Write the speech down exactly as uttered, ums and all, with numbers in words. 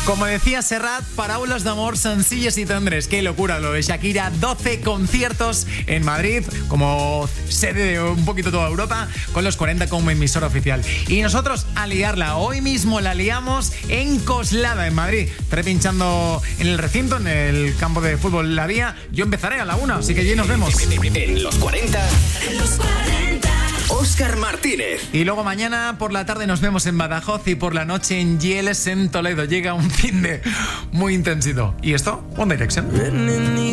Como decía Serrat, parábolas de amor sencillas y tendres. Qué locura lo de Shakira. doce conciertos en Madrid, como sede de un poquito toda Europa, con los cuarenta como emisora oficial. Y nosotros a liarla. Hoy mismo la liamos en Coslada, en Madrid. Estaré pinchando en el recinto, en el campo de fútbol La Vía. Yo empezaré a la una, así que allí nos vemos. En los cuarenta. En los cuarenta. Óscar Martínez. Y luego mañana por la tarde nos vemos en Badajoz y por la noche en Yeles, en Toledo. Llega un fin de muy intensito. ¿Y esto? One Direction.